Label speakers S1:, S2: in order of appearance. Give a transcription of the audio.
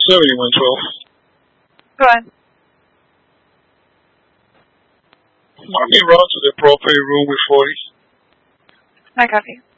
S1: 7112.
S2: Go ahead.
S1: Mommy, run to the property room with 40.
S2: I copy.